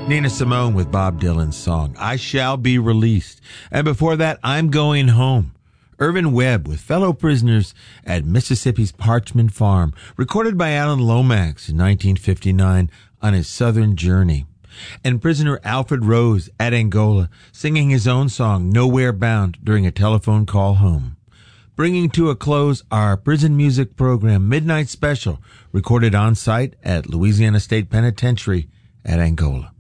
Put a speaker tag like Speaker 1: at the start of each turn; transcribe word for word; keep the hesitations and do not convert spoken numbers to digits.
Speaker 1: Nina Simone with Bob Dylan's song, I Shall Be Released. And before that, I'm Going Home. Irvin Webb with fellow prisoners at Mississippi's Parchman Farm, recorded by Alan Lomax in nineteen fifty-nine on his southern journey. And prisoner Alfred Rose at Angola, singing his own song, Nowhere Bound, during a telephone call home. Bringing to a close our prison music program, Midnight Special, recorded on site at Louisiana State Penitentiary at Angola.